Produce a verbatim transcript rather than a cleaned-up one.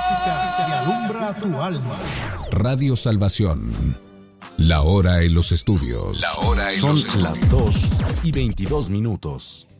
que alumbra tu alma. Radio Salvación. La hora en los estudios. La hora en Son los estudios. las dos y veintidós minutos.